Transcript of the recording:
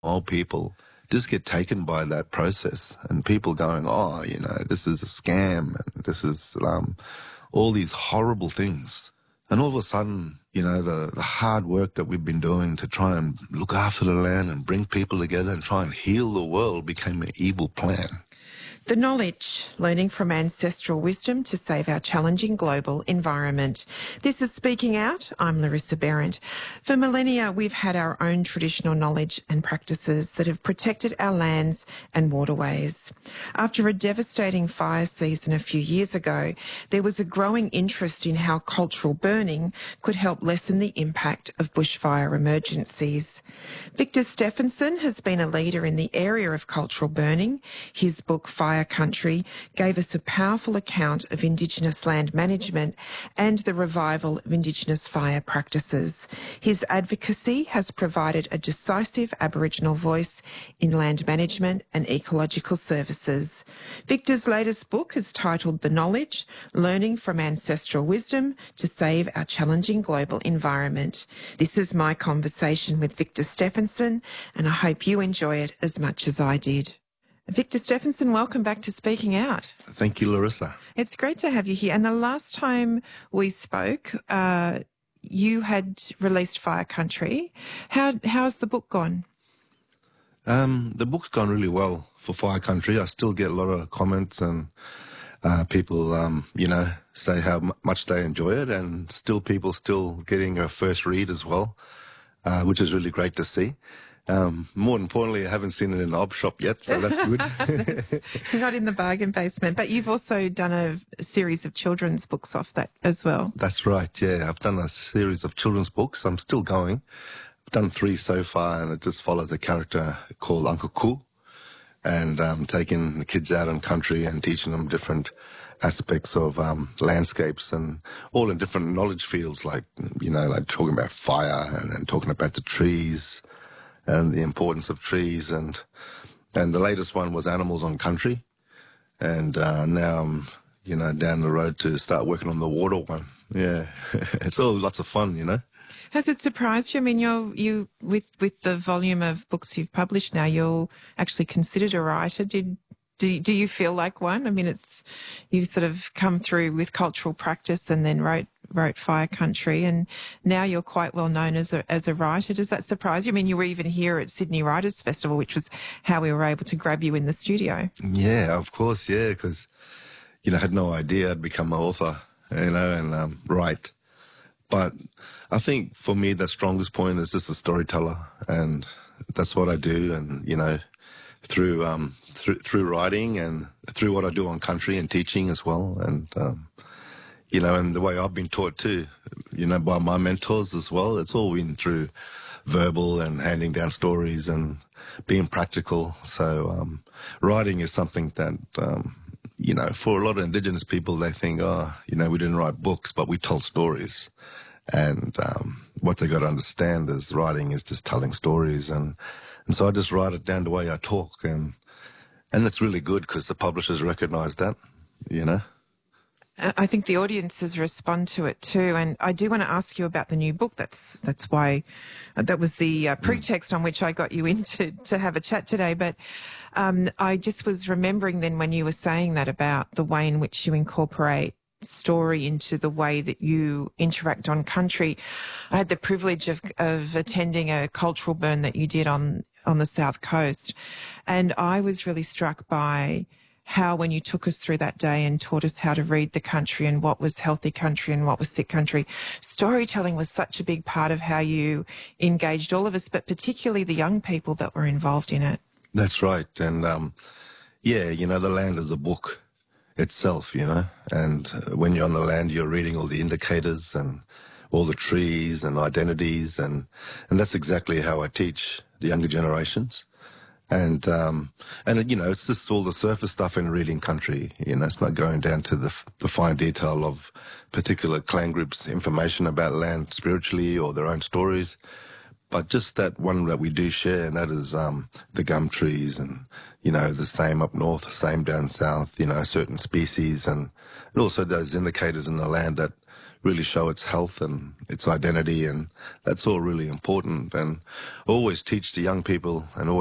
old people just get taken by that process, and people going, oh, this is a scam, and this is all these horrible things. And all of a sudden, the hard work that we've been doing to try and look after the land and bring people together and try and heal the world became an evil plan. The knowledge, learning from ancestral wisdom to save our challenging global environment. This is Speaking Out. I'm Larissa Behrendt. For millennia, we've had our own traditional knowledge and practices that have protected our lands and waterways. After a devastating fire season a few years ago, there was a growing interest in how cultural burning could help lessen the impact of bushfire emergencies. Victor Stephenson has been a leader in the area of cultural burning. His book, Fire Country, gave us a powerful account of Indigenous land management and the revival of Indigenous fire practices. His advocacy has provided a decisive Aboriginal voice in land management and ecological services. Victor's latest book is titled The Knowledge, Learning from Ancestral Wisdom to Save Our Challenging Global Environment. This is my conversation with Victor Stephenson, and I hope you enjoy it as much as I did. Victor Stephenson, welcome back to Speaking Out. Thank you, Larissa. It's great to have you here. And the last time we spoke, you had released Fire Country. How's the book gone? The book's gone really well for Fire Country. I still get a lot of comments and people, say how much they enjoy it, and people still getting a first read as well, which is really great to see. More importantly, I haven't seen it in the op shop yet, so that's good. That's not in the bargain basement, but you've also done a series of children's books off that as well. That's right, yeah. I've done a series of children's books. I'm still going. I've done 3 so far, and it just follows a character called Uncle Cool, and taking the kids out in country and teaching them different aspects of landscapes, and all in different knowledge fields, like talking about fire and talking about the trees and the importance of trees, and the latest one was animals on country, and now I'm down the road to start working on the water one. Yeah, it's all lots of fun. Has it surprised you? I mean, you with the volume of books you've published now, you're actually considered a writer. Do you feel like one? I mean, you've sort of come through with cultural practice and then wrote Fire Country, and now you're quite well known as a writer. Does that surprise you? I mean, you were even here at Sydney Writers Festival, which was how we were able to grab you in the studio. Yeah, of course, yeah, because I had no idea I'd become an author, and write. But I think for me, the strongest point is just a storyteller, and that's what I do, and through writing and through what I do on country and teaching as well, and and the way I've been taught too, by my mentors as well. It's all been through verbal and handing down stories and being practical. So writing is something that for a lot of Indigenous people, they think, we didn't write books, but we told stories. And what they got to understand is writing is just telling stories, and so I just write it down the way I talk, and that's really good because the publishers recognise that, I think the audiences respond to it too, and I do want to ask you about the new book. That's why that was the pretext on which I got you in to have a chat today. But I just was remembering then when you were saying that about the way in which you incorporate story into the way that you interact on country. I had the privilege of attending a cultural burn that you did on the South Coast, and I was really struck by how when you took us through that day and taught us how to read the country and what was healthy country and what was sick country, storytelling was such a big part of how you engaged all of us, but particularly the young people that were involved in it. That's right. And, the land is a book itself, and when you're on the land, you're reading all the indicators and all the trees and identities, and that's exactly how I teach the younger generations. And it's just all the surface stuff in reading country. It's not going down to the fine detail of particular clan groups' information about land spiritually or their own stories, but just that one that we do share, and that is the gum trees, and the same up north, same down south. Certain species, and also those indicators in the land that really show its health and its identity, and that's all really important. And always teach to young people and always